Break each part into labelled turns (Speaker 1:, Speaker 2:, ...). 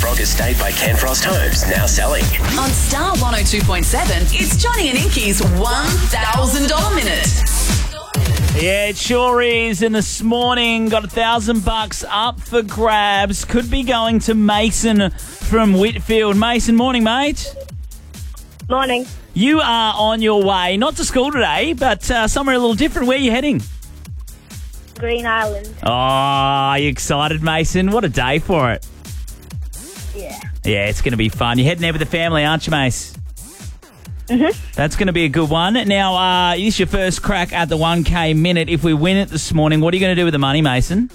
Speaker 1: Frog Estate by Ken Frost Homes, now selling.
Speaker 2: On Star 102.7, it's Johnny and Inky's $1,000 minute.
Speaker 3: Yeah, it sure is. And this morning, got $1,000 up for grabs. Could be going to Mason from Whitfield. Mason, morning, mate.
Speaker 4: Morning.
Speaker 3: You are on your way, not to school today, but somewhere a little different. Where are you heading?
Speaker 4: Green Island.
Speaker 3: Oh, are you excited, Mason? What a day for it.
Speaker 4: Yeah.
Speaker 3: Yeah, it's going to be fun. You're heading there with the family, aren't you, Mace?
Speaker 4: Mm-hmm.
Speaker 3: That's going to be a good one. Now, this is your first crack at the 1K minute. If we win it this morning, what are you going to do with the money, Mason?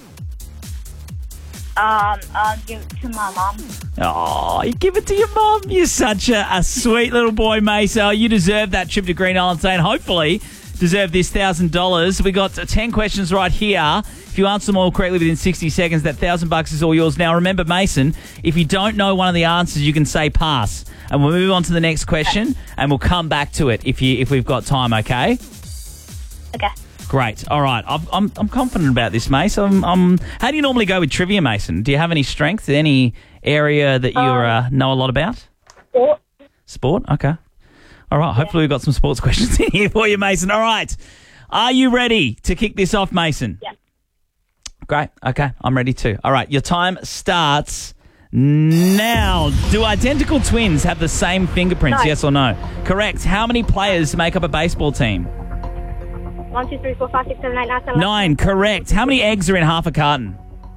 Speaker 4: I'll give it to my mum.
Speaker 3: Oh, you give it to your mum. You're such a sweet little boy, Mace. Oh, you deserve that trip to Green Island today, and hopefully deserve this $1,000. We got 10 questions right here. If you answer them all correctly within 60 seconds, that $1,000 is all yours. Now, remember, Mason, if you don't know one of the answers, you can say pass, and we'll move on to the next question, and we'll come back to it if we've got time. Okay?
Speaker 4: Okay.
Speaker 3: Great. All right. I'm confident about this, Mace. How do you normally go with trivia, Mason? Do you have any strength? Any area that you know a lot about?
Speaker 4: Sport.
Speaker 3: Sport? Okay. All right. Hopefully we've got some sports questions in here for you, Mason. All right. Are you ready to kick this off, Mason?
Speaker 4: Yeah.
Speaker 3: Great. Okay. I'm ready too. All right. Your time starts now. Do identical twins have the same fingerprints?
Speaker 4: No.
Speaker 3: Yes or no? Correct. How many players make up a baseball team?
Speaker 4: 1, 2, 3, 4, 5, 6, 7, 8, 9, 10, 11.
Speaker 3: 9. Correct. How many eggs are in half a carton?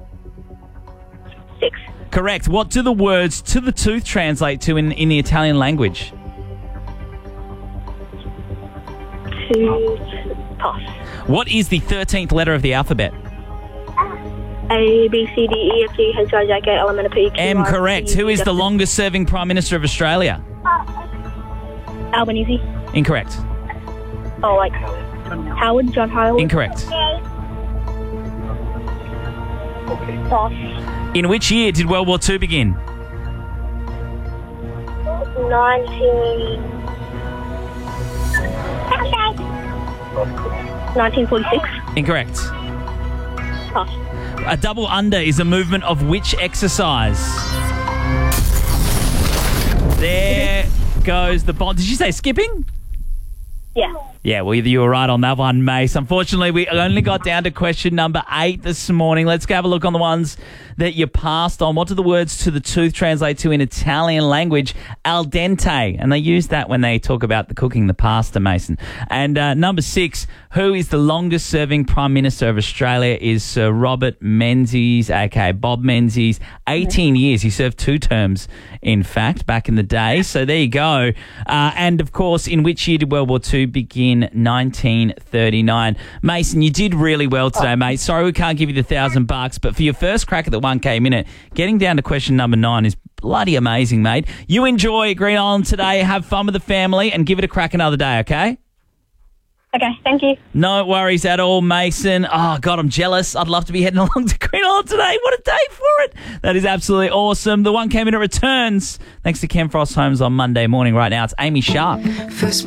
Speaker 4: 6.
Speaker 3: Correct. What do the words "to the tooth" translate to in the Italian language?
Speaker 4: 2. Pass.
Speaker 3: What is the 13th letter of the alphabet?
Speaker 4: A, B, C, D, E, F, G, H, I, J, K, L, M, N, O, P, Q,
Speaker 3: M.
Speaker 4: R,
Speaker 3: Correct.
Speaker 4: S, T,
Speaker 3: Who is
Speaker 4: U,
Speaker 3: the
Speaker 4: V,
Speaker 3: longest-serving Prime Minister of Australia?
Speaker 4: Albanese.
Speaker 3: Incorrect.
Speaker 4: Oh, like Howard, John Howard.
Speaker 3: Incorrect.
Speaker 4: Pass.
Speaker 3: In which year did World War II begin?
Speaker 4: 1946.
Speaker 3: Incorrect.
Speaker 4: Pass.
Speaker 3: A double under is a movement of which exercise? There goes the ball. Did you say skipping?
Speaker 4: Yeah.
Speaker 3: Yeah, well, you were right on that one, Mace. Unfortunately, we only got down to question number 8 this morning. Let's go have a look on the ones that you passed on. What do the words "to the tooth" translate to in Italian language? Al dente. And they use that when they talk about the cooking the pasta, Mason. And number 6, who is the longest-serving Prime Minister of Australia? Is Sir Robert Menzies, aka Bob Menzies. 18 years. He served 2 terms, in fact, back in the day. So there you go. And, of course, in which year did World War II begin? 1939. Mason, you did really well today, mate. Sorry we can't give you the $1,000, but for your first crack at the 1K minute, getting down to question number 9 is bloody amazing, mate. You enjoy Green Island today, have fun with the family, and give it a crack another day, okay?
Speaker 4: Okay, thank you.
Speaker 3: No worries at all, Mason. Oh, God, I'm jealous. I'd love to be heading along to Green Island today. What a day for it. That is absolutely awesome. The 1K minute returns thanks to Ken Frost Homes on Monday morning. Right now, it's Amy Sharp.